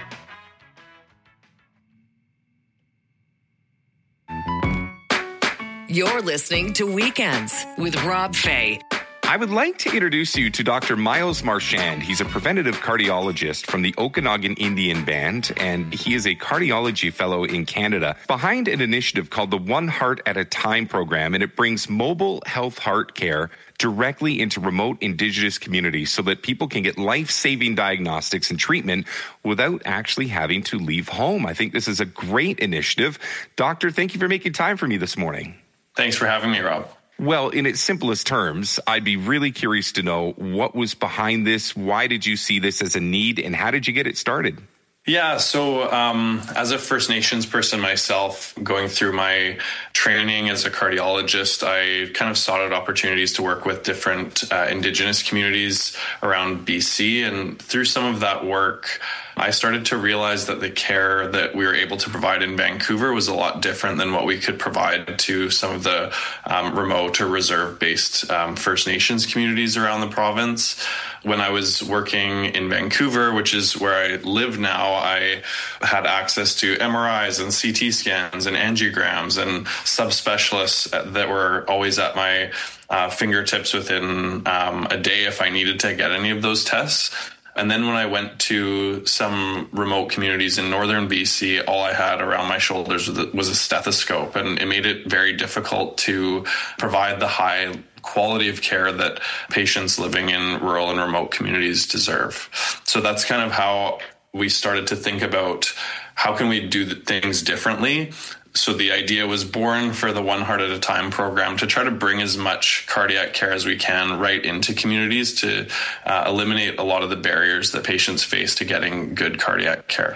You're listening to Weekends with Rob Fay. I would like to introduce you to Doctor Miles Marchand. He's a preventative cardiologist from the Okanagan Indian Band, and he is a cardiology fellow in Canada behind an initiative called the One Heart at a Time program, and it brings mobile health heart care directly into remote Indigenous communities so that people can get life-saving diagnostics and treatment without actually having to leave home. I think this is a great initiative. Doctor, thank you for making time for me this morning. Thanks for having me, Rob. Well, in its simplest terms, I'd be really curious to know what was behind this. Why did you see this as a need, and how did you get it started? Yeah, so um, as a First Nations person myself, going through my training as a cardiologist, I kind of sought out opportunities to work with different uh, Indigenous communities around B C. And through some of that work, I started to realize that the care that we were able to provide in Vancouver was a lot different than what we could provide to some of the um, remote or reserve-based um, First Nations communities around the province. When I was working in Vancouver, which is where I live now, I had access to M R Is and C T scans and angiograms and subspecialists that were always at my uh, fingertips within um, a day if I needed to get any of those tests. And then when I went to some remote communities in northern B C, all I had around my shoulders was a stethoscope, and it made it very difficult to provide the high quality of care that patients living in rural and remote communities deserve. So that's kind of how we started to think about how can we do things differently. So the idea was born for the One Heart at a Time program to try to bring as much cardiac care as we can right into communities to uh, eliminate a lot of the barriers that patients face to getting good cardiac care.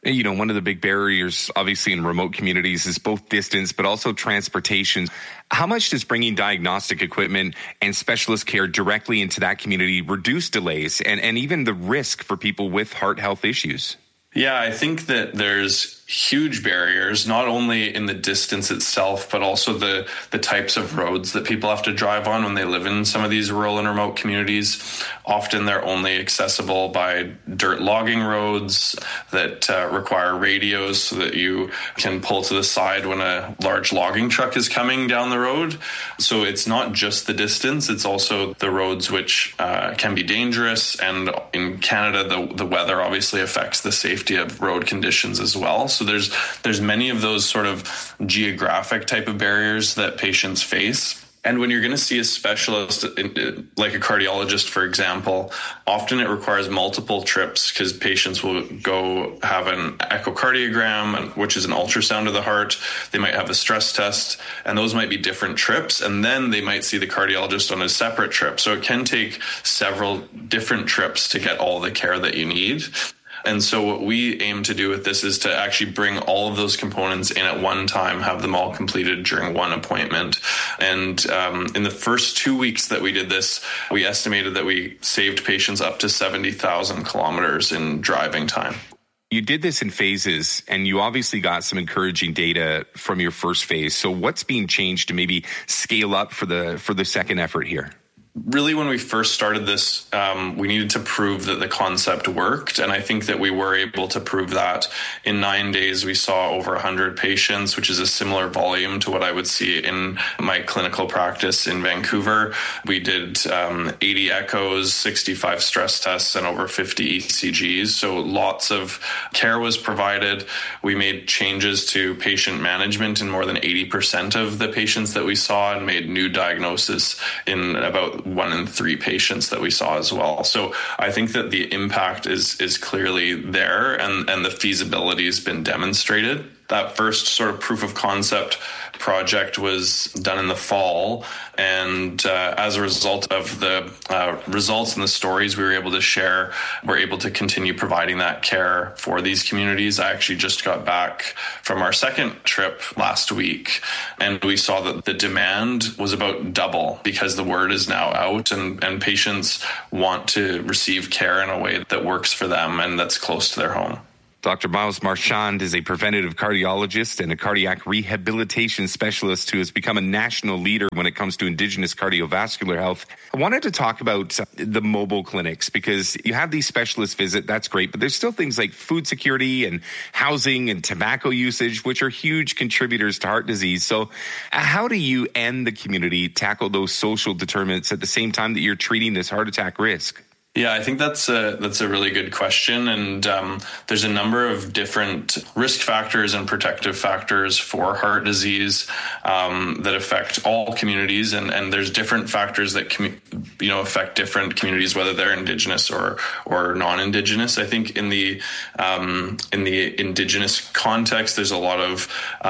You know, one of the big barriers, obviously, in remote communities is both distance, but also transportation. How much does bringing diagnostic equipment and specialist care directly into that community reduce delays and, and even the risk for people with heart health issues? Yeah, I think that there's huge barriers, not only in the distance itself, but also the, the types of roads that people have to drive on when they live in some of these rural and remote communities. Often they're only accessible by dirt logging roads that uh, require radios so that you can pull to the side when a large logging truck is coming down the road. So it's not just the distance, it's also the roads which uh, can be dangerous. And in Canada, the, the weather obviously affects the safety of road conditions as well. So there's there's many of those sort of geographic type of barriers that patients face. And when you're going to see a specialist, like a cardiologist, for example, often it requires multiple trips because patients will go have an echocardiogram, which is an ultrasound of the heart. They might have a stress test, and those might be different trips. And then they might see the cardiologist on a separate trip. So it can take several different trips to get all the care that you need. And so what we aim to do with this is to actually bring all of those components in at one time, have them all completed during one appointment. And um, in the first two weeks that we did this, we estimated that we saved patients up to seventy thousand kilometers in driving time. You did this in phases, and you obviously got some encouraging data from your first phase. So what's being changed to maybe scale up for the for the second effort here? Really, when we first started this, um, we needed to prove that the concept worked. And I think that we were able to prove that. In nine days, we saw over one hundred patients, which is a similar volume to what I would see in my clinical practice in Vancouver. We did um, eighty echoes, sixty-five stress tests, and over fifty E C Gs. So lots of care was provided. We made changes to patient management in more than eighty percent of the patients that we saw, and made new diagnosis in about one in three patients that we saw as well. So I think that the impact is is clearly there, and, and the feasibility has been demonstrated. That first sort of proof of concept project was done in the fall, and uh, as a result of the uh, results and the stories we were able to share, we're able to continue providing that care for these communities. I actually just got back from our second trip last week, and we saw that the demand was about double because the word is now out, and, and patients want to receive care in a way that works for them and that's close to their home. Doctor Miles Marchand is a preventative cardiologist and a cardiac rehabilitation specialist who has become a national leader when it comes to Indigenous cardiovascular health. I wanted to talk about the mobile clinics because you have these specialists visit, that's great, but there's still things like food security and housing and tobacco usage, which are huge contributors to heart disease. So how do you and the community tackle those social determinants at the same time that you're treating this heart attack risk? Yeah, I think that's a, that's a really good question. And um, there's a number of different risk factors and protective factors for heart disease um, that affect all communities. And, and there's different factors that commu- you know affect different communities, whether they're Indigenous or or non-Indigenous. I think in the um, in the Indigenous context, there's a lot of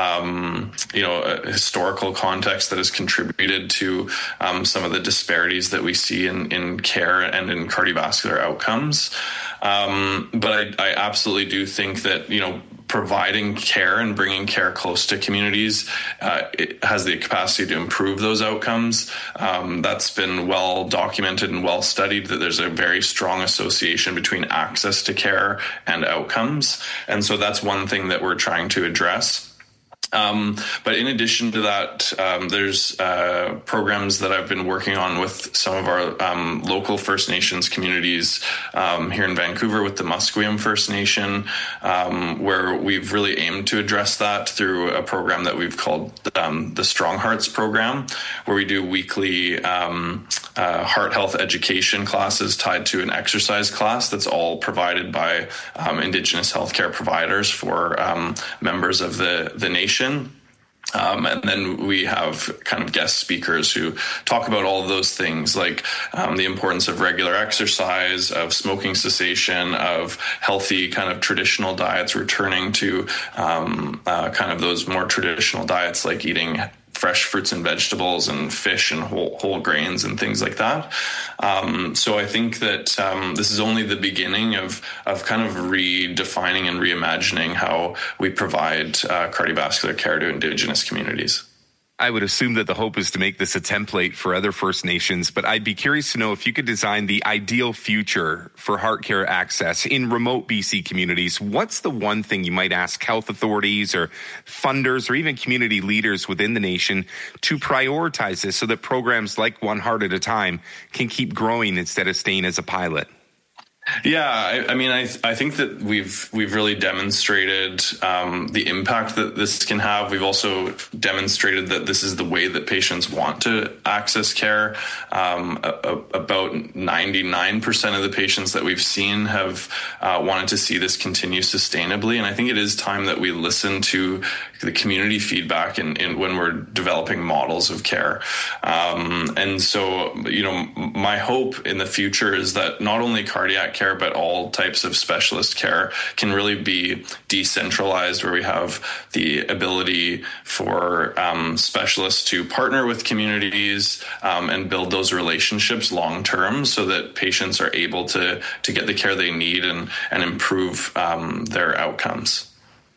um, you know a historical context that has contributed to um, some of the disparities that we see in, in care and in cardiovascular vascular outcomes. Um, but I, I absolutely do think that, you know, providing care and bringing care close to communities uh, it has the capacity to improve those outcomes. Um, that's been well documented and well studied that there's a very strong association between access to care and outcomes. And so that's one thing that we're trying to address. Um, but in addition to that, um, there's uh, programs that I've been working on with some of our um, local First Nations communities um, here in Vancouver with the Musqueam First Nation, um, where we've really aimed to address that through a program that we've called um, the Strong Hearts program, where we do weekly um, uh, heart health education classes tied to an exercise class that's all provided by um, Indigenous healthcare providers for um, members of the, the nation. Um, and then we have kind of guest speakers who talk about all of those things, like um, the importance of regular exercise, of smoking cessation, of healthy kind of traditional diets, returning to um, uh, kind of those more traditional diets like eating fresh fruits and vegetables and fish and whole, whole grains and things like that. Um, so I think that um, this is only the beginning of, of kind of redefining and reimagining how we provide uh, cardiovascular care to Indigenous communities. I would assume that the hope is to make this a template for other First Nations, but I'd be curious to know if you could design the ideal future for heart care access in remote B C communities. What's the one thing you might ask health authorities or funders or even community leaders within the nation to prioritize this so that programs like One Heart at a Time can keep growing instead of staying as a pilot? Yeah, I, I mean, I I think that we've we've really demonstrated um, the impact that this can have. We've also demonstrated that this is the way that patients want to access care. Um, a, a, about ninety-nine percent of the patients that we've seen have uh, wanted to see this continue sustainably, and I think it is time that we listen to the community feedback in, in when we're developing models of care. Um, and so, you know, my hope in the future is that not only cardiac care, but all types of specialist care can really be decentralized, where we have the ability for um, specialists to partner with communities um, and build those relationships long term so that patients are able to, to get the care they need and, and improve um, their outcomes.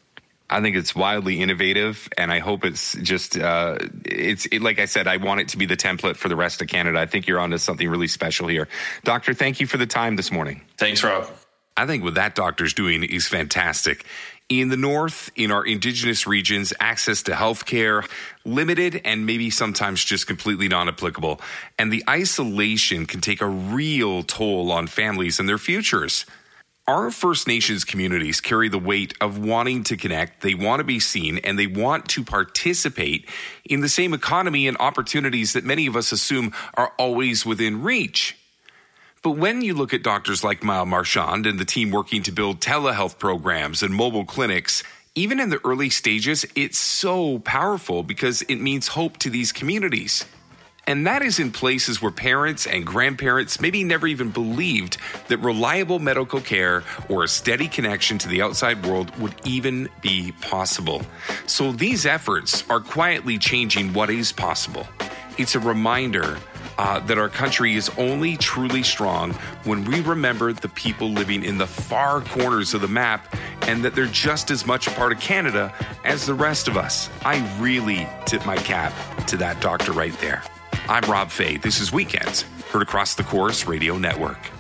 I think it's wildly innovative, and I hope it's just, uh, it's it, like I said, I want it to be the template for the rest of Canada. I think you're onto something really special here. Doctor, thank you for the time this morning. Thanks, Rob. I think what that doctor's doing is fantastic. In the North, in our Indigenous regions, access to health care, limited and maybe sometimes just completely non-applicable. And the isolation can take a real toll on families and their futures. Our First Nations communities carry the weight of wanting to connect, they want to be seen, and they want to participate in the same economy and opportunities that many of us assume are always within reach. But when you look at doctors like Miles Marchand and the team working to build telehealth programs and mobile clinics, even in the early stages, it's so powerful because it means hope to these communities. And that is in places where parents and grandparents maybe never even believed that reliable medical care or a steady connection to the outside world would even be possible. So these efforts are quietly changing what is possible. It's a reminder uh, that our country is only truly strong when we remember the people living in the far corners of the map and that they're just as much a part of Canada as the rest of us. I really tip my cap to that doctor right there. I'm Rob Fay. This is Weekends, heard across the Chorus Radio Network.